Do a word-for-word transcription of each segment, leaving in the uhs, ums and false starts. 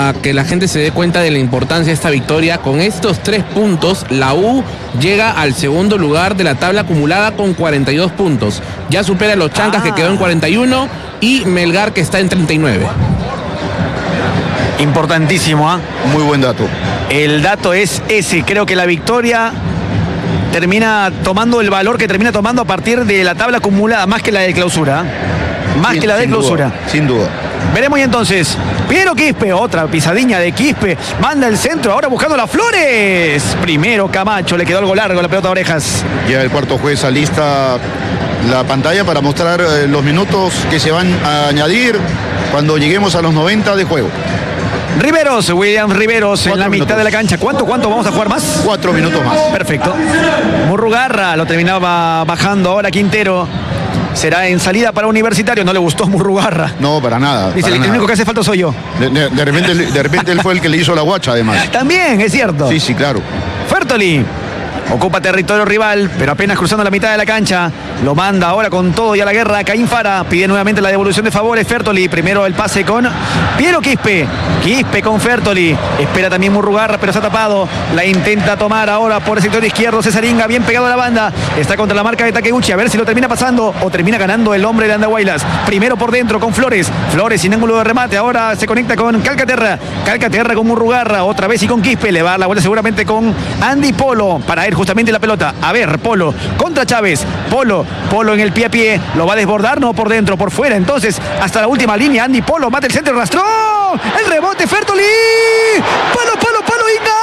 para que la gente se dé cuenta de la importancia de esta victoria. Con estos tres puntos, la U llega al segundo lugar de la tabla acumulada con cuarenta y dos puntos. Ya supera a los Chancas, ah. que quedó en cuarenta y uno, y Melgar, que está en treinta y nueve. Importantísimo, ¿ah? ¿eh? Muy buen dato. El dato es ese. Creo que la victoria termina tomando el valor que termina tomando a partir de la tabla acumulada, más que la de clausura. Más sin, que la de clausura. Duda, sin duda. Veremos y entonces. Piero Quispe, otra pisadilla de Quispe. Manda el centro, ahora buscando las Flores. Primero Camacho, le quedó algo largo la pelota a Orejas. Ya el cuarto juez alista la pantalla para mostrar eh, los minutos que se van a añadir cuando lleguemos a los noventa de juego. Riveros, William Riveros en la mitad minutos. de la cancha. ¿Cuánto, cuánto vamos a jugar más? Cuatro minutos más. Perfecto. Murrugarra lo terminaba bajando ahora Quintero. Será en salida para Universitario. No le gustó Murrugarra. No, para nada. Dice, para el nada. único que hace falta soy yo. De, de, de, repente, de repente él fue el que le hizo la guacha, además. También, es cierto. Sí, sí, claro. Fertoli ocupa territorio rival, pero apenas cruzando la mitad de la cancha. Lo manda ahora con todo y a la guerra. Caín Fara pide nuevamente la devolución de favores. Fertoli, primero el pase con Piero Quispe. Quispe con Fertoli. Espera también Murrugarra, pero se ha tapado. La intenta tomar ahora por el sector izquierdo. César Inga, bien pegado a la banda. Está contra la marca de Takeuchi. A ver si lo termina pasando o termina ganando el hombre de Andahuaylas. Primero por dentro con Flores. Flores sin ángulo de remate. Ahora se conecta con Calcaterra. Calcaterra con Murrugarra. Otra vez y con Quispe. Le va a dar la vuelta seguramente con Andy Polo para ir justamente la pelota. A ver, Polo contra Chávez. Polo. Polo en el pie a pie. Lo va a desbordar, no por dentro, por fuera. Entonces, hasta la última línea. Andy Polo mata el centro, rastró. El rebote, Fertoli. Palo, palo, palo,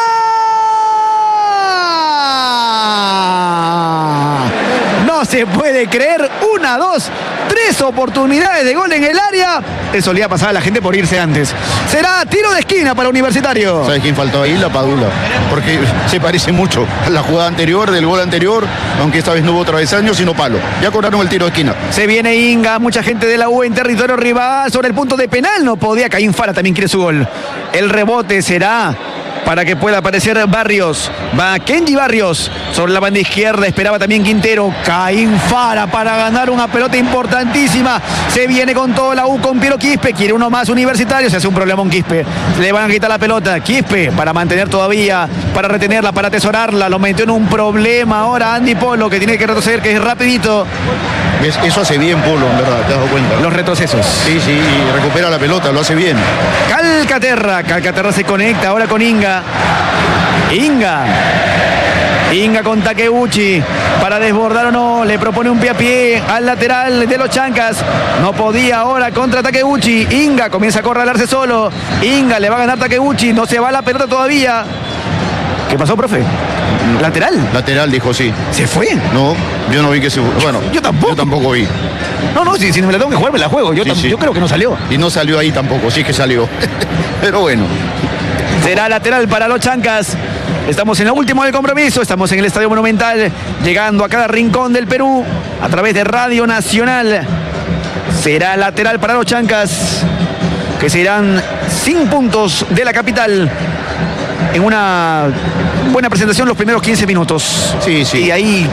Inga. No se puede creer. Una, dos, tres oportunidades de gol en el área. Eso le iba a pasar a la gente por irse antes. Será tiro de esquina para Universitario. ¿Sabes quién faltó ahí? La Padula. Porque se parece mucho a la jugada anterior, del gol anterior, aunque esta vez no hubo travesaño, sino palo. Ya cobraron el tiro de esquina. Se viene Inga, mucha gente de la U en territorio rival sobre el punto de penal. No podía. Caín Fara también quiere su gol. El rebote será para que pueda aparecer Barrios. Va Kenji Barrios sobre la banda izquierda. Esperaba también Quintero. Caín Fara para ganar una pelota importantísima. Se viene con todo la U con Piero Quispe. Quiere uno más Universitario. Se hace un problema con Quispe. Le van a quitar la pelota. Quispe para mantener todavía, para retenerla, para atesorarla. Lo metió en un problema ahora Andy Polo, que tiene que retroceder, que es rapidito. Eso hace bien Polo, en verdad, te has dado cuenta. Los retrocesos. Sí, sí, y recupera la pelota, lo hace bien. Calcaterra. Calcaterra se conecta ahora con Inga. Inga. Inga con Takeuchi. Para desbordar o no. Le propone un pie a pie al lateral de los Chancas. No podía ahora contra Takeuchi. Inga comienza a acorralarse solo. Inga le va a ganar Takeuchi. No se va la pelota todavía. ¿Qué pasó, profe? ¿Lateral? Lateral, dijo, sí. ¿Se fue? No, yo no vi que se fue. Bueno, yo tampoco. Yo tampoco vi. No, no, si, si me la tengo que jugar, me la juego. Yo, sí, sí. yo creo que no salió. Y no salió ahí tampoco, sí que salió. Pero bueno. Será lateral para los Chancas. Estamos en lo último del compromiso. Estamos en el Estadio Monumental, llegando a cada rincón del Perú a través de Radio Nacional. Será lateral para los Chancas, que se irán sin puntos de la capital en una buena presentación los primeros quince minutos. Sí, sí. Y ahí,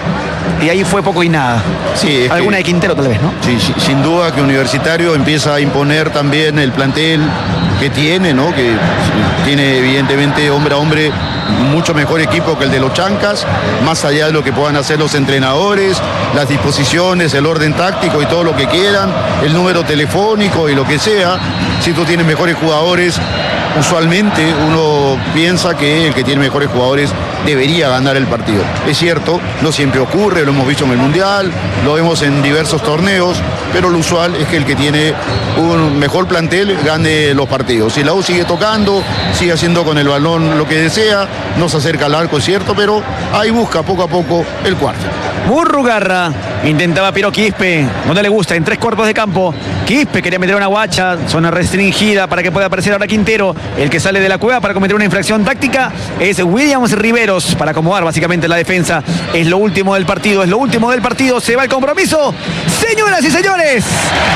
y ahí fue poco y nada. Sí, alguna que, de Quintero tal vez, ¿no? Sí, sí, sin duda que Universitario empieza a imponer también el plantel que tiene, ¿no? Que tiene evidentemente hombre a hombre mucho mejor equipo que el de los Chancas, más allá de lo que puedan hacer los entrenadores, las disposiciones, el orden táctico y todo lo que quieran, el número telefónico y lo que sea. Si tú tienes mejores jugadores, usualmente uno piensa que el que tiene mejores jugadores debería ganar el partido. Es cierto, no siempre ocurre, lo hemos visto en el Mundial, lo vemos en diversos torneos, pero lo usual es que el que tiene un mejor plantel gane los partidos. Si la U sigue tocando, sigue haciendo con el balón lo que desea, no se acerca al arco, es cierto, pero ahí busca poco a poco el cuarto. Murrugarra intentaba Piero Quispe, no le gusta, en tres cuerpos de campo. Quispe quería meter una guacha, zona restringida para que pueda aparecer ahora Quintero. El que sale de la cueva para cometer una infracción táctica es Williams Riveros, para acomodar básicamente la defensa. Es lo último del partido, es lo último del partido. Se va el compromiso. Señoras y señores,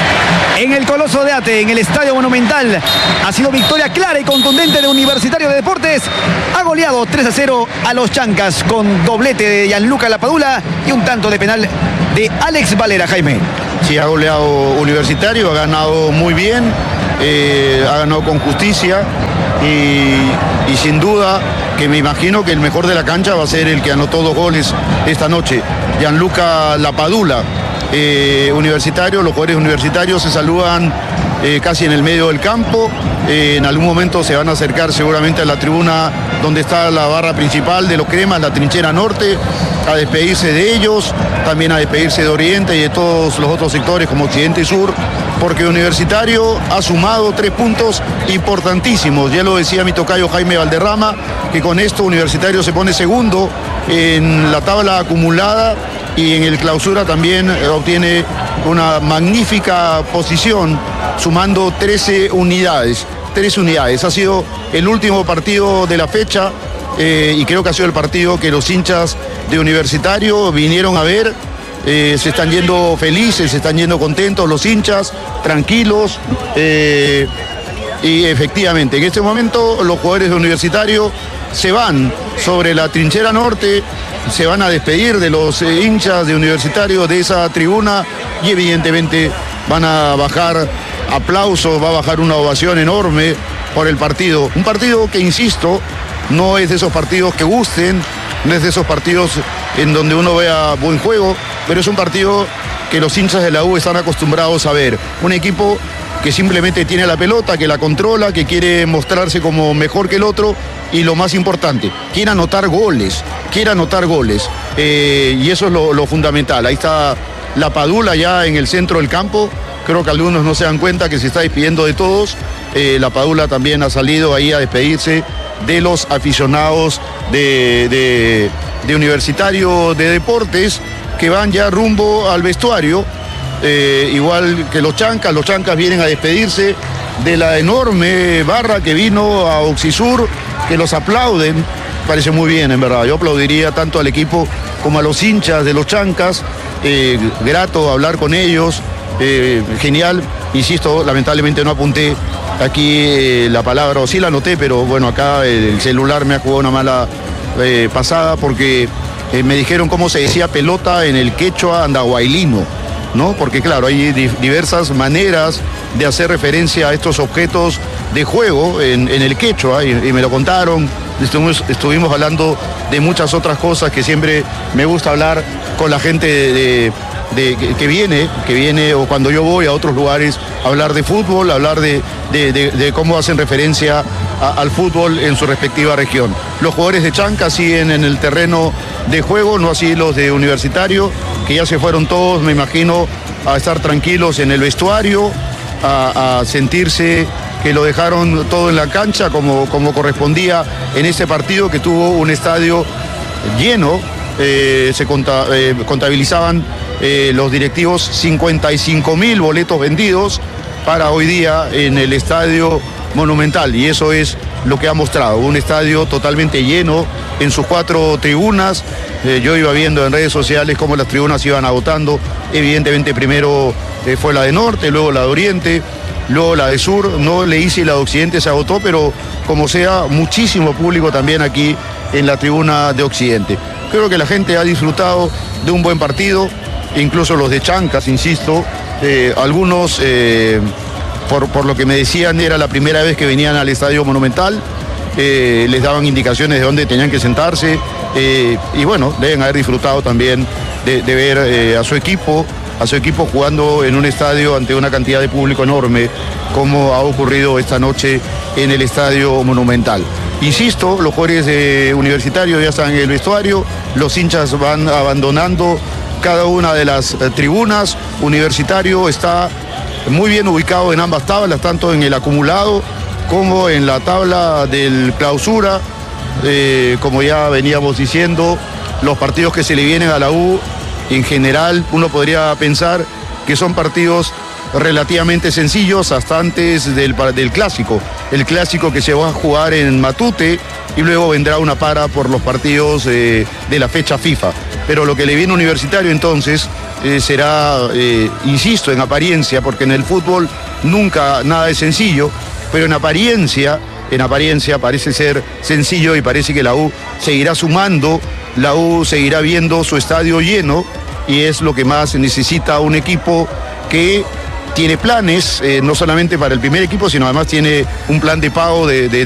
en el Coloso de Ate, en el Estadio Monumental, ha sido victoria clara y contundente de Universitario de Deportes. Ha goleado tres a cero a los Chancas con doblete de Gianluca Lapadula y un tanto de penal de Alex Valera, Jaime. Sí, ha goleado Universitario, ha ganado muy bien. eh, ha ganado con justicia y, y sin duda que me imagino que el mejor de la cancha va a ser el que anotó dos goles esta noche, Gianluca Lapadula. Eh, universitario, los jugadores universitarios se saludan eh, casi en el medio del campo. Eh, en algún momento se van a acercar seguramente a la tribuna donde está la barra principal de los cremas, la trinchera norte, a despedirse de ellos, también a despedirse de Oriente y de todos los otros sectores como Occidente y Sur, porque Universitario ha sumado tres puntos importantísimos. Ya lo decía mi tocayo Jaime Valderrama, que con esto Universitario se pone segundo en la tabla acumulada y en el clausura también obtiene una magnífica posición, sumando trece unidades. trece unidades. Ha sido el último partido de la fecha eh, y creo que ha sido el partido que los hinchas de Universitario vinieron a ver. Eh, se están yendo felices, se están yendo contentos los hinchas, tranquilos. Eh, y efectivamente, en este momento los jugadores de Universitario se van sobre la trinchera norte, se van a despedir de los eh, hinchas de Universitario de esa tribuna y evidentemente van a bajar aplausos, va a bajar una ovación enorme por el partido. Un partido que, insisto, no es de esos partidos que gusten, no es de esos partidos en donde uno vea buen juego, pero es un partido que los hinchas de la U están acostumbrados a ver. Un equipo que simplemente tiene la pelota, que la controla, que quiere mostrarse como mejor que el otro y lo más importante, quiere anotar goles, quiere anotar goles. Eh, y eso es lo, lo fundamental. Ahí está Lapadula ya en el centro del campo. Creo que algunos no se dan cuenta que se está despidiendo de todos. Eh, Lapadula también ha salido ahí a despedirse de los aficionados de, de, de Universitario de Deportes que van ya rumbo al vestuario. Eh, igual que los chancas, los chancas vienen a despedirse de la enorme barra que vino a Oxisur, que los aplauden. Parece muy bien, en verdad. Yo aplaudiría tanto al equipo como a los hinchas de los chancas. Eh, grato hablar con ellos. Eh, genial, insisto, lamentablemente no apunté aquí eh, la palabra, o sí la anoté, pero bueno, acá el celular me ha jugado una mala eh, pasada porque eh, me dijeron cómo se decía pelota en el quechua andahuaylino, ¿no? Porque claro, hay di diversas maneras de hacer referencia a estos objetos de juego en, en el quechua y, y me lo contaron. Estuvimos, estuvimos hablando de muchas otras cosas que siempre me gusta hablar con la gente de, de De, que, que viene, que viene o cuando yo voy a otros lugares a hablar de fútbol, a hablar de, de, de, de cómo hacen referencia a, al fútbol en su respectiva región. Los jugadores de Chanca siguen en el terreno de juego, no así los de Universitario, que ya se fueron todos, me imagino, a estar tranquilos en el vestuario, a, a sentirse que lo dejaron todo en la cancha como, como correspondía en ese partido que tuvo un estadio lleno. Eh, se conta, eh, contabilizaban eh, los directivos cincuenta y cinco mil boletos vendidos para hoy día en el Estadio Monumental, y eso es lo que ha mostrado, un estadio totalmente lleno en sus cuatro tribunas. Eh, yo iba viendo en redes sociales cómo las tribunas iban agotando. Evidentemente primero eh, fue la de Norte, luego la de Oriente, luego la de Sur, no le hice y la de Occidente se agotó, pero como sea, muchísimo público también aquí en la tribuna de Occidente. Creo que la gente ha disfrutado de un buen partido, incluso los de Chancas, insisto, eh, algunos, eh, por, por lo que me decían, era la primera vez que venían al Estadio Monumental, eh, les daban indicaciones de dónde tenían que sentarse, eh, y bueno, deben haber disfrutado también de, de ver eh, a su equipo, a su equipo jugando en un estadio ante una cantidad de público enorme, como ha ocurrido esta noche en el Estadio Monumental. Insisto, los jugadores de Universitario ya están en el vestuario, los hinchas van abandonando cada una de las eh, tribunas. Universitario está muy bien ubicado en ambas tablas, tanto en el acumulado como en la tabla del clausura. Eh, como ya veníamos diciendo, los partidos que se le vienen a la U, en general, uno podría pensar que son partidos relativamente sencillos hasta antes del, del clásico, el clásico que se va a jugar en Matute y luego vendrá una para por los partidos eh, de la fecha FIFA. Pero lo que le viene a Universitario entonces eh, será, eh, insisto, en apariencia, porque en el fútbol nunca nada es sencillo, pero en apariencia, en apariencia parece ser sencillo y parece que la U seguirá sumando, la U seguirá viendo su estadio lleno y es lo que más necesita un equipo que tiene planes, eh, no solamente para el primer equipo, sino además tiene un plan de pago de, de